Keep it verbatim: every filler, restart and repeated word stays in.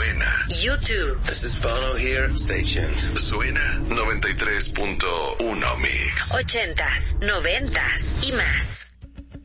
Suena. YouTube. This is Bono here. Stay tuned. Suena noventa y tres punto uno Mix. Ochentas, noventas y más.